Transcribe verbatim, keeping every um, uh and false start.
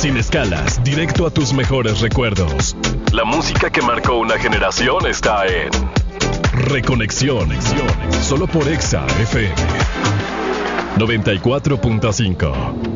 Sin escalas, directo a tus mejores recuerdos. La música que marcó una generación está en Reconexión, solo por Exa F M noventa y cuatro punto cinco.